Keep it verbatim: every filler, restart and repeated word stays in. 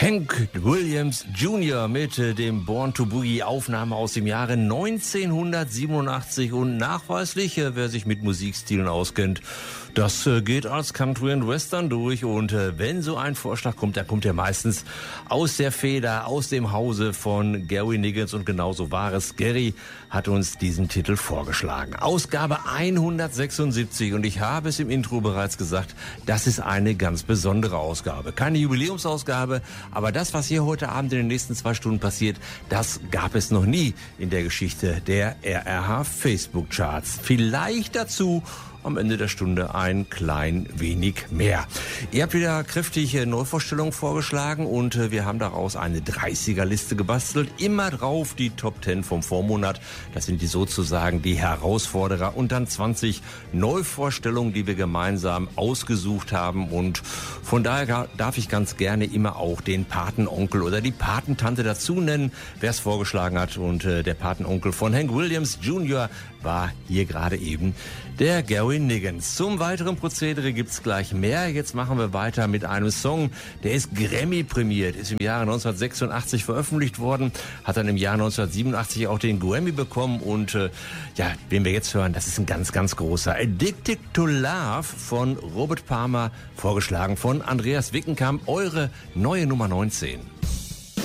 Hank Williams Junior mit äh, dem Born to Boogie, Aufnahme aus dem Jahre neunzehnhundertsiebenundachtzig und nachweislich, äh, wer sich mit Musikstilen auskennt, das äh, geht als Country and Western durch und äh, wenn so ein Vorschlag kommt, dann kommt er meistens aus der Feder, aus dem Hause von Gary Niggins und genauso war es. Gary hat uns diesen Titel vorgeschlagen. Ausgabe hundertsechsundsiebzig und ich habe es im Intro bereits gesagt, das ist eine ganz besondere Ausgabe. Keine Jubiläumsausgabe, aber das, was hier heute Abend in den nächsten zwei Stunden passiert, das gab es noch nie in der Geschichte der R R H Facebook Charts. Vielleicht dazu am Ende der Stunde ein klein wenig mehr. Ihr habt wieder kräftig Neuvorstellungen vorgeschlagen und wir haben daraus eine dreißiger-Liste gebastelt. Immer drauf die Top zehn vom Vormonat. Das sind die sozusagen die Herausforderer und dann zwanzig Neuvorstellungen, die wir gemeinsam ausgesucht haben und von daher darf ich ganz gerne immer auch den Patenonkel oder die Patentante dazu nennen, wer es vorgeschlagen hat und der Patenonkel von Hank Williams Junior war hier gerade eben der Gary Niggins. Zum weiteren Prozedere gibt's gleich mehr. Jetzt machen wir weiter mit einem Song, der ist Grammy prämiert, ist im Jahre neunzehnhundertsechsundachtzig veröffentlicht worden, hat dann im Jahr neunzehnhundertsiebenundachtzig auch den Grammy bekommen und äh, ja, den wir jetzt hören, das ist ein ganz, ganz großer. Addicted to Love von Robert Palmer, vorgeschlagen von Andreas Wickenkamp, eure neue Nummer neunzehn.